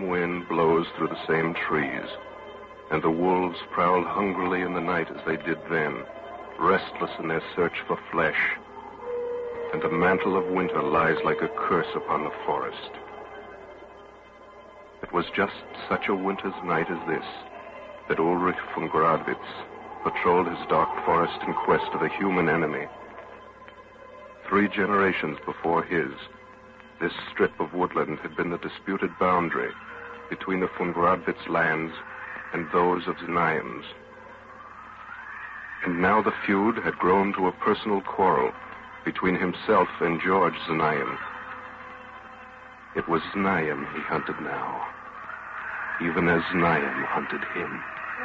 same wind blows through the same trees, and the wolves prowl hungrily in the night as they did then, restless in their search for flesh, and the mantle of winter lies like a curse upon the forest. It was just such a winter's night as this that Ulrich von Gradwitz patrolled his dark forest in quest of a human enemy. 3 generations before his, this strip of woodland had been the disputed boundary between the von Gradwitz lands and those of Znaim's. And now the feud had grown to a personal quarrel between himself and George Znaim. It was Znaim he hunted now, even as Znaim hunted him.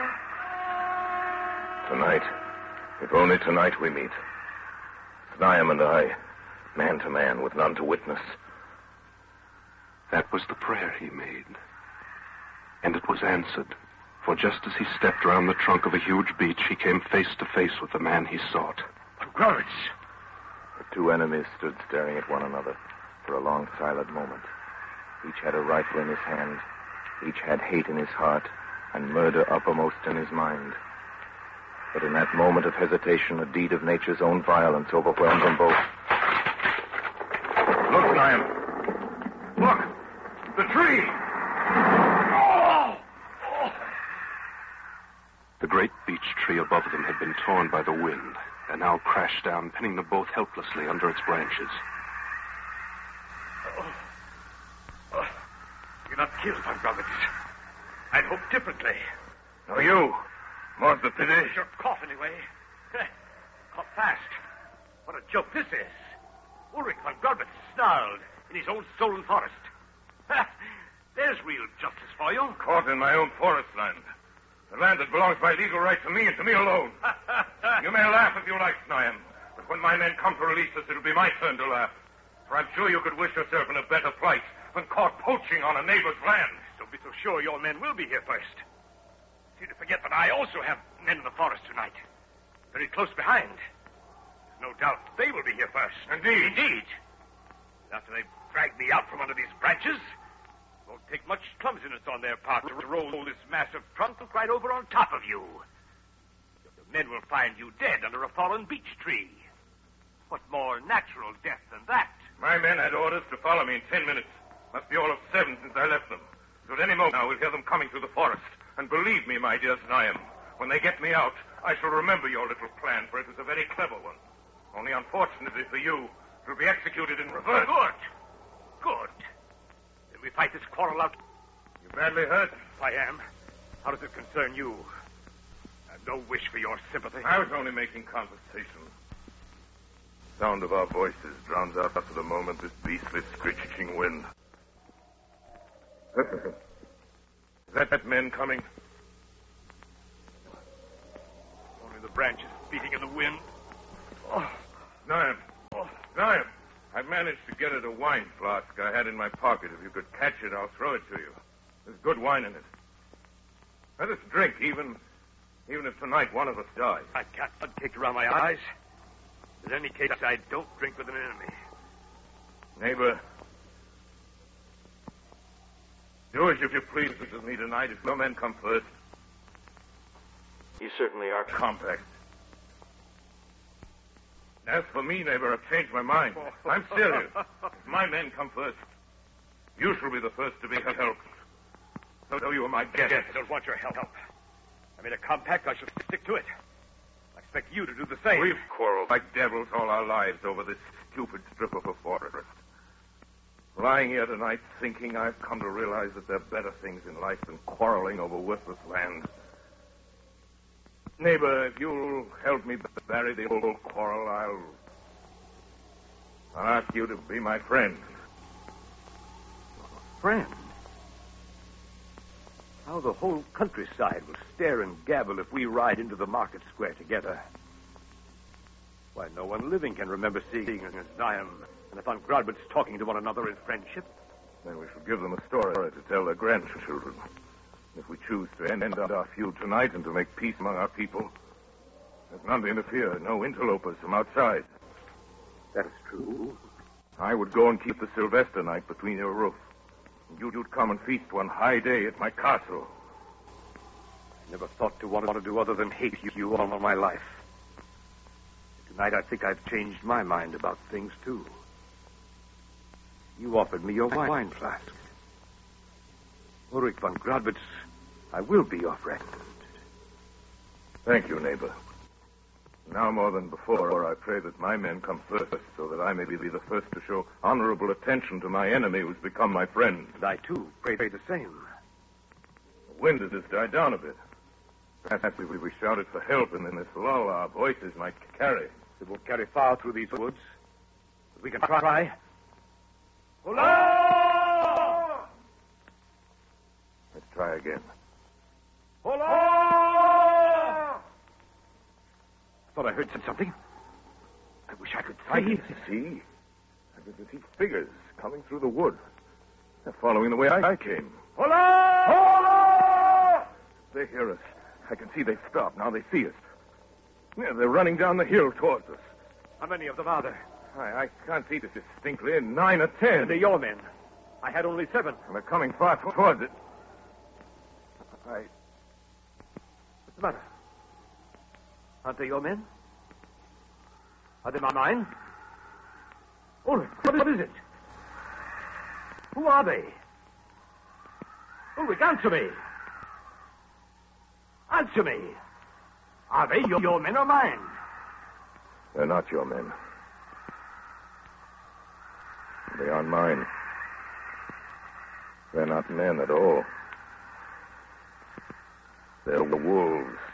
Tonight, if only tonight we meet. Znaim and I, man to man, with none to witness. That was the prayer he made. And it was answered, for just as he stepped around the trunk of a huge beech, he came face to face with the man he sought. Gravitz! The 2 enemies stood staring at one another for a long, silent moment. Each had a rifle in his hand. Each had hate in his heart and murder uppermost in his mind. But in that moment of hesitation, a deed of nature's own violence overwhelmed them both. Look, Lion. Look! The tree! Oh! Oh! The great beech tree above them had been torn by the wind and now crashed down, pinning them both helplessly under its branches. You're not killed, von Gradwitz. I'd hoped differently. No, you. More's the pity. Your cough, anyway. Cough fast. What a joke this is. Ulrich von Gradwitz snarled in his own stolen forest. There's real justice for you. Caught in my own forest land. The land that belongs by legal right to me and to me alone. You may laugh if you like, Znaim, but when my men come to release us, it'll be my turn to laugh. For I'm sure you could wish yourself in a better plight than caught poaching on a neighbor's land. Don't be so sure your men will be here first. See to forget that I also have men in the forest tonight. Very close behind. There's no doubt they will be here first. Indeed. Indeed. After they've dragged me out from under these branches, it won't take much clumsiness on their part to roll this massive trunk right over on top of you. The men will find you dead under a fallen beech tree. What more natural death than that? My men had orders to follow me in 10 minutes. Must be all of 7 since I left them. So at any moment now we'll hear them coming through the forest. And believe me, my dear Znaim, when they get me out, I shall remember your little plan, for it was a very clever one. Only unfortunately for you, it will be executed in reverse. Good. Good. Then we fight this quarrel out. You badly hurt? I am. How does it concern you? I've no wish for your sympathy. I was only making conversation. The sound of our voices drowns out for the moment this beastly screeching wind. Is that men coming? Only the branches beating in the wind. Oh, Znaim. Oh, Znaim. I managed to get at a wine flask I had in my pocket. If you could catch it, I'll throw it to you. There's good wine in it. Let us drink, even if tonight one of us dies. I got blood caked around my eyes. In any case, I don't drink with an enemy. Neighbor, do as if you please with me tonight. If no men come first, you certainly are compact. As for me, neighbor, I've changed my mind. I'm serious. If my men come first, you shall be the first to be helped. So you are my guest. I don't want your help. I made a compact. I shall stick to it. I expect you to do the same. We've quarreled like devils all our lives over this stupid strip of a forest. Lying here tonight thinking, I've come to realize that there are better things in life than quarreling over worthless land. Neighbor, if you'll help me bury the old quarrel, I'll ask you to be my friend. Friend? How the whole countryside will stare and gabble if we ride into the market square together. Why, no one living can remember seeing Znaim and von Gradwitz talking to one another in friendship. Then we shall give them a story to tell their grandchildren. If we choose to end our feud tonight and to make peace among our people, there's none to interfere, no interlopers from outside. That is true. I would go and keep the Sylvester night between your roof. You'd come and feast one high day at my castle. I never thought to want to do other than hate you all my life. Tonight, I think I've changed my mind about things, too. You offered me your wine flask. Ulrich von Gradwitz, I will be your friend. Thank you, neighbor. Now more than before, I pray that my men come first, so that I may be the first to show honorable attention to my enemy who's become my friend. And I, too, pray the same. The wind has died down a bit. Perhaps if we shouted for help in this lull, our voices might carry. It won't carry far through these woods. But we can try. Hola! Let's try again. Hola! Thought I heard something. I wish I could See? I can see figures coming through the wood. They're following the way I came. Hola! Hola! They hear us. I can see they've stopped. Now they see us. Yeah, they're running down the hill towards us. How many of them are there? I can't see this distinctly. 9 or 10. They're your men. I had only 7. And they're coming far towards it. What's the matter? Aren't they your men? Are they mine? Ulrich, what is it? Who are they? Ulrich, answer me. Answer me. Are they your men or mine? They're not your men. They aren't mine. They're not men at all. They're wolves.